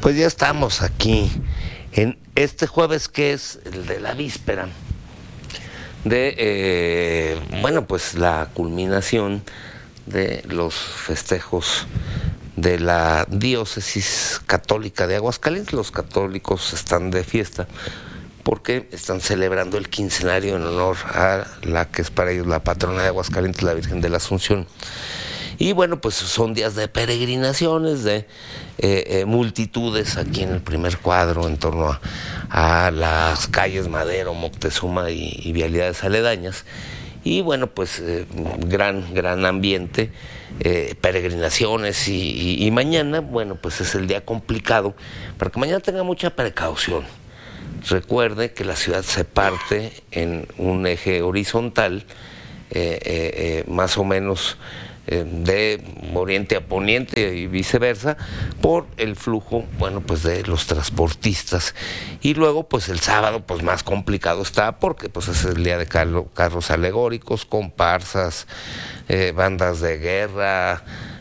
Pues ya estamos aquí en este jueves, que es el de la víspera de, pues la culminación de los festejos de la diócesis católica de Aguascalientes. Los católicos están de fiesta porque están celebrando el quincenario en honor a la que es para ellos la patrona de Aguascalientes, la Virgen de la Asunción. Y bueno, pues son días de peregrinaciones, de multitudes aquí en el primer cuadro en torno a las calles Madero, Moctezuma y vialidades aledañas. Y bueno, pues gran ambiente, peregrinaciones y mañana, bueno, pues es el día complicado, para que mañana tenga mucha precaución. Recuerde que la ciudad se parte en un eje horizontal, más o menos de oriente a poniente y viceversa, por el flujo, bueno, pues de los transportistas. Y luego, pues el sábado, pues más complicado está, porque pues es el día de carros alegóricos, comparsas, bandas de guerra,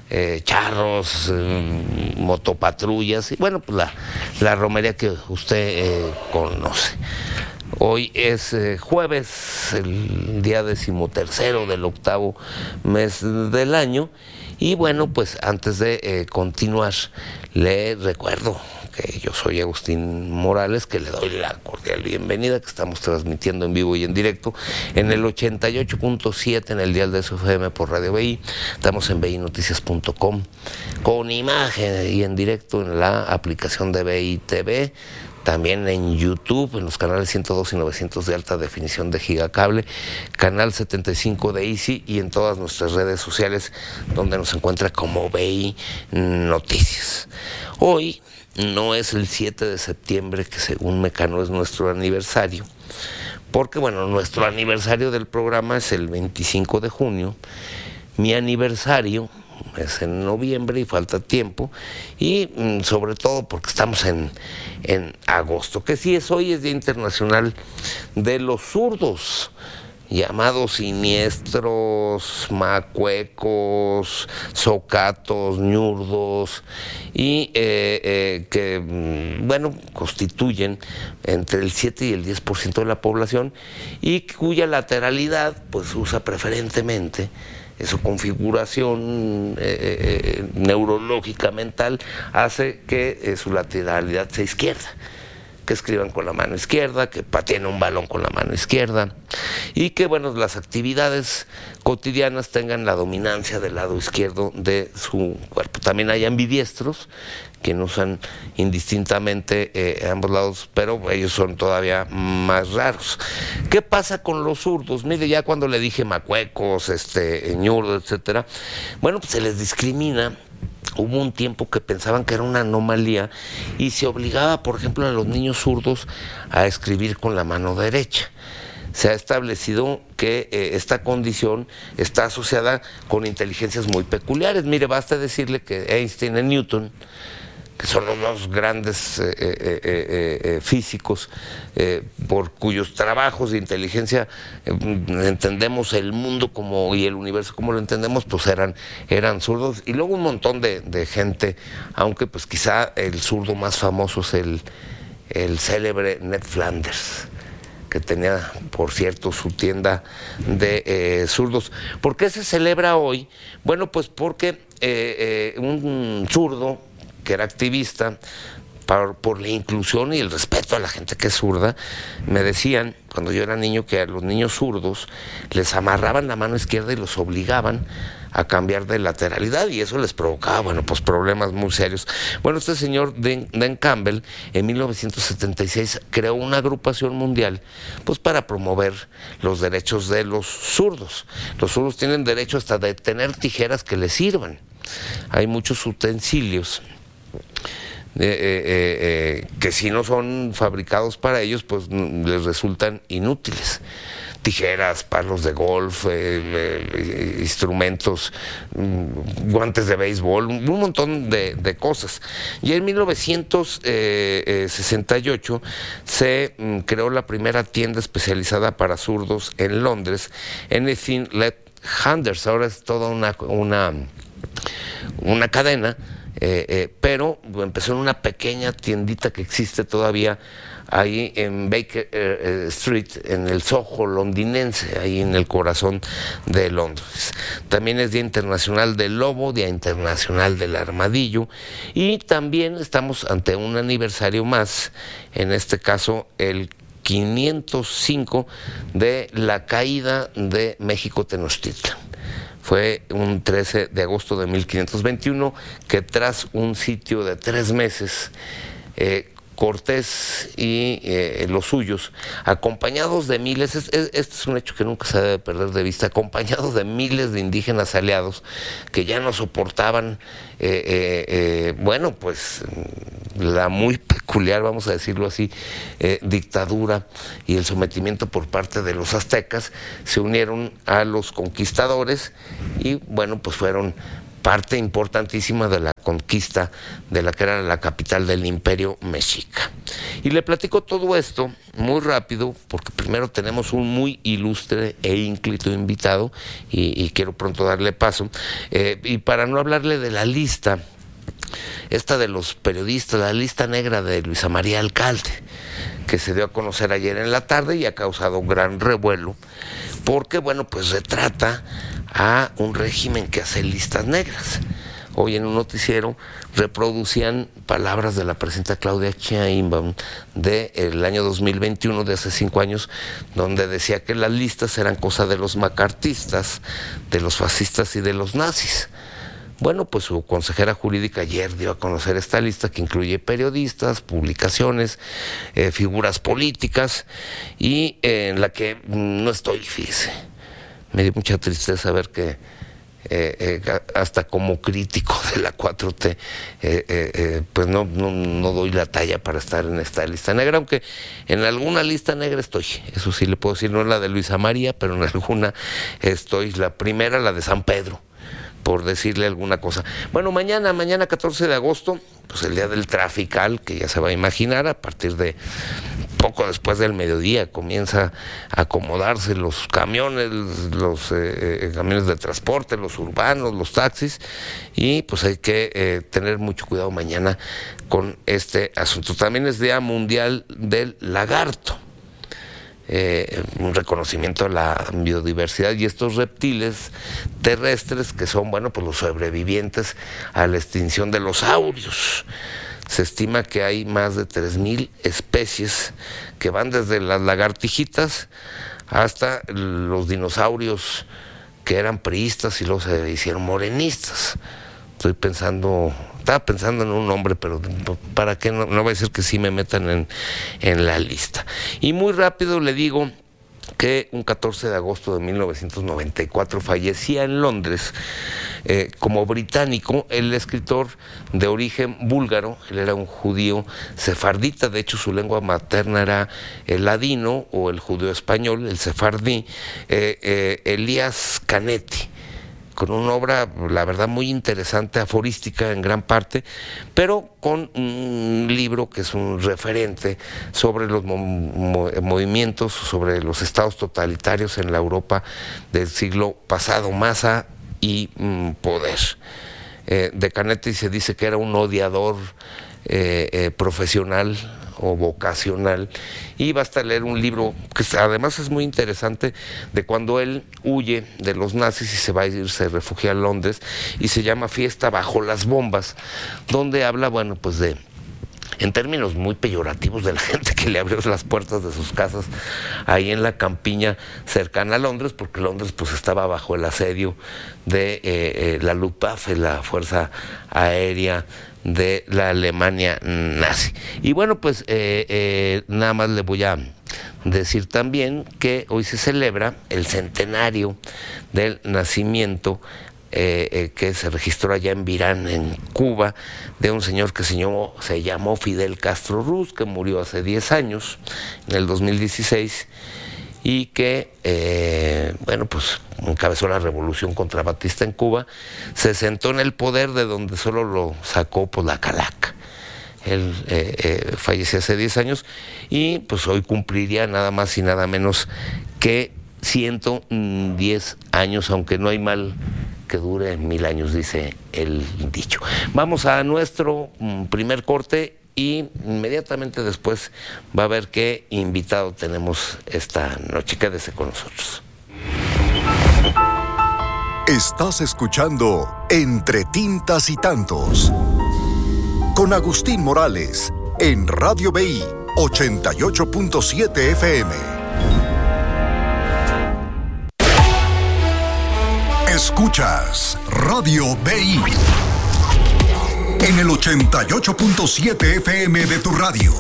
charros, motopatrullas, y bueno, pues la romería que usted conoce. Hoy es jueves, el día 13º del 8º mes del año. Y bueno, pues antes de continuar, le recuerdo que yo soy Agustín Morales, que le doy la cordial bienvenida, que estamos transmitiendo en vivo y en directo en el 88.7 en el dial de su FM por Radio BI. Estamos en binoticias.com con imagen y en directo en la aplicación de BI TV. También en YouTube, en los canales 102 y 900 de alta definición de Gigacable, canal 75 de Easy, y en todas nuestras redes sociales, donde nos encuentra como BI Noticias. Hoy no es el 7 de septiembre, que según Mecano es nuestro aniversario, porque bueno, nuestro aniversario del programa es el 25 de junio, mi aniversario es en noviembre y falta tiempo, y sobre todo porque estamos en agosto, que sí es hoy, es Día Internacional de los Zurdos, llamados siniestros, macuecos, zocatos, ñurdos, y que, bueno, constituyen entre el 7 y el 10% de la población, y cuya lateralidad pues usa preferentemente su configuración neurológica mental, hace que su lateralidad sea izquierda, que escriban con la mano izquierda, que pateen un balón con la mano izquierda, y que bueno, las actividades cotidianas tengan la dominancia del lado izquierdo de su cuerpo. También hay ambidiestros que usan indistintamente ambos lados, pero ellos son todavía más raros. ¿Qué pasa con los zurdos? Mire, ya cuando le dije macuecos, ñurdos, etcétera, bueno, pues se les discrimina. Hubo un tiempo que pensaban que era una anomalía y se obligaba, por ejemplo, a los niños zurdos a escribir con la mano derecha. Se ha establecido que esta condición está asociada con inteligencias muy peculiares. Mire, basta decirle que Einstein y Newton, que son los dos grandes físicos por cuyos trabajos de inteligencia entendemos el mundo y el universo como lo entendemos, pues eran zurdos. Y luego un montón de gente, aunque pues quizá el zurdo más famoso es el célebre Ned Flanders, que tenía, por cierto, su tienda de zurdos. ¿Por qué se celebra hoy? Bueno, pues porque un zurdo que era activista por la inclusión y el respeto a la gente que es zurda, me decían, cuando yo era niño, que a los niños zurdos les amarraban la mano izquierda y los obligaban a cambiar de lateralidad, y eso les provocaba, bueno, pues problemas muy serios. Bueno, este señor Dan Campbell, en 1976, creó una agrupación mundial, pues para promover los derechos de los zurdos. Los zurdos tienen derecho hasta de tener tijeras que les sirvan. Hay muchos utensilios que si no son fabricados para ellos, pues les resultan inútiles. Tijeras, palos de golf, instrumentos, guantes de béisbol, un montón de cosas. Y en 1968 se creó la primera tienda especializada para zurdos en Londres, Anything Left Handers. Ahora es toda una cadena, pero empezó en una pequeña tiendita que existe todavía ahí en Baker Street, en el Soho londinense, ahí en el corazón de Londres. También es Día Internacional del Lobo, Día Internacional del Armadillo, y también estamos ante un aniversario más, en este caso el 505 de la caída de México Tenochtitlan. Fue un 13 de agosto de 1521 que tras un sitio de 3 meses, Cortés y los suyos, acompañados de miles, este es un hecho que nunca se debe perder de vista, acompañados de miles de indígenas aliados que ya no soportaban, bueno, pues la muy peculiar, vamos a decirlo así, dictadura y el sometimiento por parte de los aztecas, se unieron a los conquistadores y, bueno, pues fueron parte importantísima de la conquista de la que era la capital del Imperio Mexica. Y le platico todo esto muy rápido, porque primero tenemos un muy ilustre e ínclito invitado, y quiero pronto darle paso, y para no hablarle de la lista, esta de los periodistas, la lista negra de Luisa María Alcalde, que se dio a conocer ayer en la tarde y ha causado gran revuelo, porque, bueno, pues retrata a un régimen que hace listas negras. Hoy en un noticiero reproducían palabras de la presidenta Claudia Sheinbaum del año 2021, de hace 5 años, donde decía que las listas eran cosa de los macartistas, de los fascistas y de los nazis. Bueno, pues su consejera jurídica ayer dio a conocer esta lista que incluye periodistas, publicaciones, figuras políticas, y en la que no estoy, fíjese. Me dio mucha tristeza ver que hasta como crítico de la 4T, pues no doy la talla para estar en esta lista negra, aunque en alguna lista negra estoy, eso sí le puedo decir, no es la de Luisa María, pero en alguna estoy, la primera, la de San Pedro, por decirle alguna cosa. Bueno, mañana 14 de agosto, pues el día del trafical, que ya se va a imaginar, a partir de poco después del mediodía comienza a acomodarse los camiones, los camiones de transporte, los urbanos, los taxis, y pues hay que tener mucho cuidado mañana con este asunto. También es Día Mundial del Lagarto. Un reconocimiento a la biodiversidad y estos reptiles terrestres que son, bueno, pues los sobrevivientes a la extinción de los saurios. Se estima que hay más de 3,000 especies que van desde las lagartijitas hasta los dinosaurios que eran priistas y luego se hicieron morenistas. Estaba pensando en un nombre, pero para qué no va a decir que sí me metan en la lista. Y muy rápido le digo que un 14 de agosto de 1994 fallecía en Londres, como británico, el escritor de origen búlgaro. Él era un judío sefardita, de hecho su lengua materna era el ladino o el judío español, el sefardí, Elias Canetti, con una obra, la verdad, muy interesante, aforística en gran parte, pero con un libro que es un referente sobre los movimientos, sobre los estados totalitarios en la Europa del siglo pasado, masa y poder. De Canetti se dice que era un odiador profesional o vocacional, y basta leer un libro que además es muy interesante, de cuando él huye de los nazis y se refugia a Londres, y se llama Fiesta bajo las bombas, donde habla, bueno, pues en términos muy peyorativos, de la gente que le abrió las puertas de sus casas ahí en la campiña cercana a Londres, porque Londres pues estaba bajo el asedio de la Luftwaffe, la fuerza aérea de la Alemania nazi. Y bueno, pues nada más le voy a decir también que hoy se celebra el centenario del nacimiento que se registró allá en Virán, en Cuba, de un señor que se llamó Fidel Castro Ruz, que murió hace 10 años, en el 2016, y que, bueno, pues encabezó la revolución contra Batista en Cuba, se sentó en el poder de donde solo lo sacó pues la calaca. Él falleció hace 10 años y pues hoy cumpliría nada más y nada menos que 110 años, aunque no hay mal que dure 1000 años, dice el dicho. Vamos a nuestro primer corte y inmediatamente después va a ver qué invitado tenemos esta noche. Quédese con nosotros. Estás escuchando Entre Tintas y Tantos con Agustín Morales en Radio BI 88.7 FM. Escuchas Radio BI en el 88.7 FM de tu radio.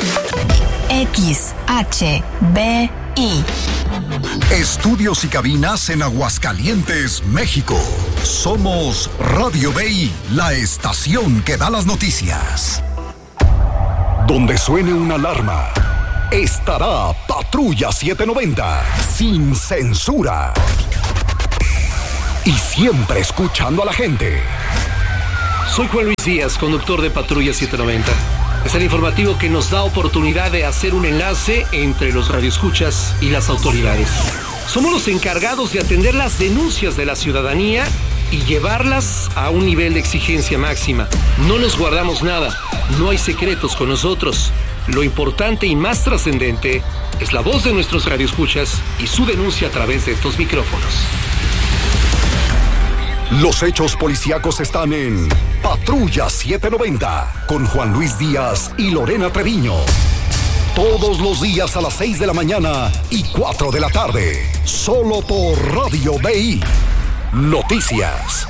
XHBI. Estudios y cabinas en Aguascalientes, México. Somos Radio BI, la estación que da las noticias. Donde suene una alarma, estará Patrulla 790, sin censura. Y siempre escuchando a la gente. Soy Juan Luis Díaz, conductor de Patrulla 790. Es el informativo que nos da oportunidad de hacer un enlace entre los radioescuchas y las autoridades. Somos los encargados de atender las denuncias de la ciudadanía y llevarlas a un nivel de exigencia máxima. No nos guardamos nada, no hay secretos con nosotros. Lo importante y más trascendente es la voz de nuestros radioescuchas y su denuncia a través de estos micrófonos. Los hechos policíacos están en Patrulla 790 con Juan Luis Díaz y Lorena Treviño. Todos los días a las 6 de la mañana y 4 de la tarde. Solo por Radio BI. Noticias.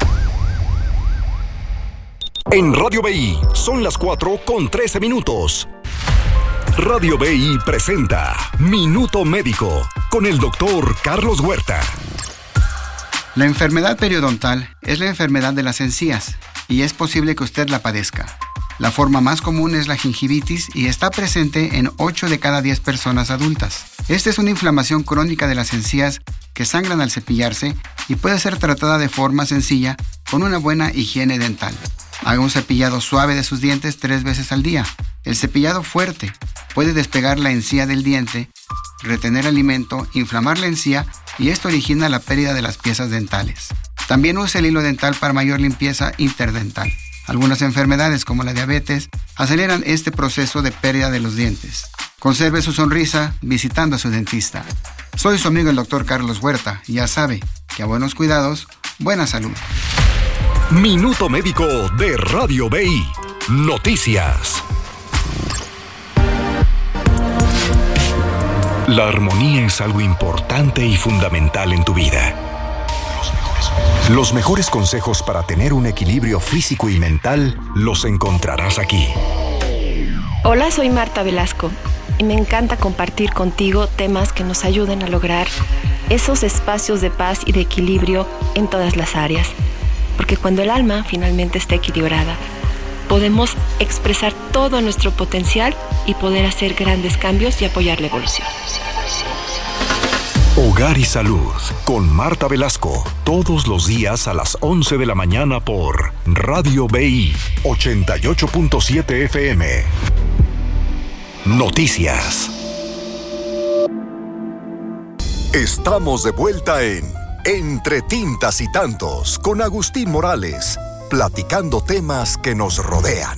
En Radio BI son las 4:13. Radio BI presenta Minuto Médico con el doctor Carlos Huerta. La enfermedad periodontal es la enfermedad de las encías y es posible que usted la padezca. La forma más común es la gingivitis y está presente en 8 de cada 10 personas adultas. Esta es una inflamación crónica de las encías que sangran al cepillarse y puede ser tratada de forma sencilla con una buena higiene dental. Haga un cepillado suave de sus dientes 3 veces al día. El cepillado fuerte puede despegar la encía del diente, retener alimento, inflamar la encía y esto origina la pérdida de las piezas dentales. También use el hilo dental para mayor limpieza interdental. Algunas enfermedades como la diabetes aceleran este proceso de pérdida de los dientes. Conserve su sonrisa visitando a su dentista. Soy su amigo el doctor Carlos Huerta y ya sabe que a buenos cuidados, buena salud. Minuto Médico de Radio BI. Noticias. La armonía es algo importante y fundamental en tu vida. Los mejores consejos para tener un equilibrio físico y mental los encontrarás aquí. Hola, soy Marta Velasco y me encanta compartir contigo temas que nos ayuden a lograr esos espacios de paz y de equilibrio en todas las áreas. Porque cuando el alma finalmente está equilibrada, podemos expresar todo nuestro potencial y poder hacer grandes cambios y apoyar la evolución. Hogar y Salud con Marta Velasco, todos los días a las 11 de la mañana por Radio BI 88.7 FM. Noticias. Estamos de vuelta en Entre Tintas y Tantos con Agustín Morales, platicando temas que nos rodean.